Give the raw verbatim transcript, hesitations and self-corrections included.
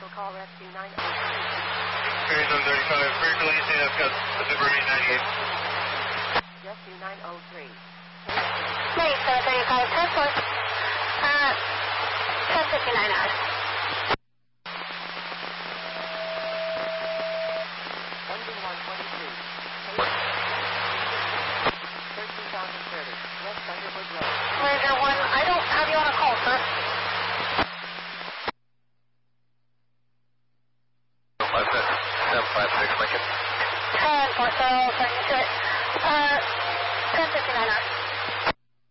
Vehicle call rescue nine oh three. Experience one thirty-five, Vehicle E C F, got Pacific ninety-eight. Rescue nine oh three. Wait, seven thirty-five, transport. Uh, ten fifty-nine hours. Engine one twenty-two. thirteen thousand thirty. West Underwood Road. Ranger one, I don't have you on a call, sir. five seven five six, Lincoln. ten four, so thirty-six. Uh, ten fifty-nine hours.